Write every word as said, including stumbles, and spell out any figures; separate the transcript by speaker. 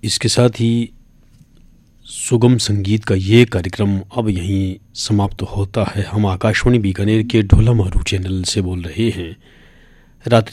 Speaker 1: इसके साथ ही सुगम संगीत का ये कार्यक्रम अब यहीं समाप्त होता है। हम आकाशवाणी बीकानेर के ढोला मारू चैनल से बोल रहे हैं। रात्रि